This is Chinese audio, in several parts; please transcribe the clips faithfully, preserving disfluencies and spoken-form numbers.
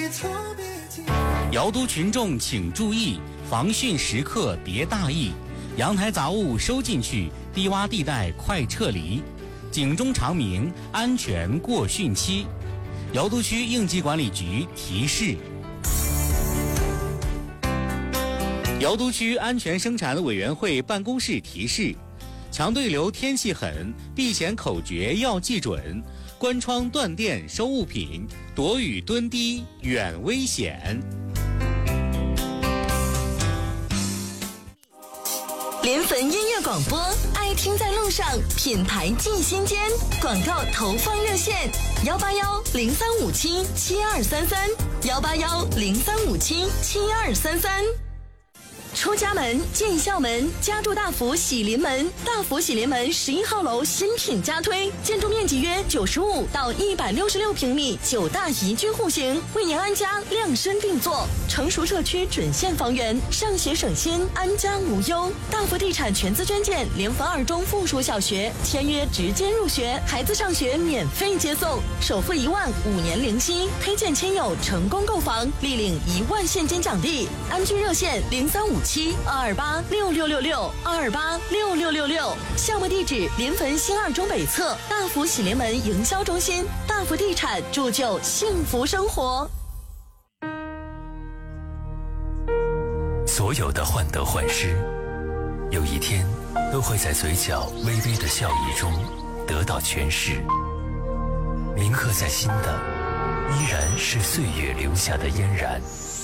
瑶都群众请注意，防汛时刻别大意，阳台杂物收进去，低洼地带快撤离。警钟长鸣，安全过汛期。瑶都区应急管理局提示。瑶都区安全生产委员会办公室提示：强对流天气狠，避险口诀要记准，关窗断电收物品，躲雨蹲低远危险。 联汾音乐广播，爱听在路上，品牌进心间。广告投放热线：幺八幺零三五七七二三三，幺八幺零三五七七二三三。出家门进校门，家住大福喜临门。大福喜临门十一号楼新品加推，建筑面积约九十五到一百六十六平米，九大宜居户型，为您安家量身定做。成熟社区准现房源，上学省心，安家无忧。大福地产全资捐建联汾二中附属小学，签约直接入学，孩子上学免费接送，首付一万，五年零息，推荐亲友成功购房，立领一万现金奖励。安居热线零三五七二二八六六六六二二八六六六六，项目地址临汾新二中北侧大福喜临门营销中心。大福地产铸就幸福生活。 所有的患得患失，有一天都会在嘴角微微的笑意中得到诠释。铭刻在心的，依然是岁月留下的嫣然。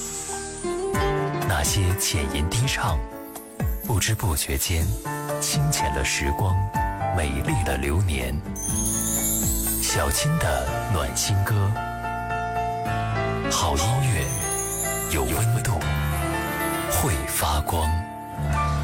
那些浅吟低唱，不知不觉间清浅了时光，美丽了流年。小青的暖心歌，好音乐有温度，会发光。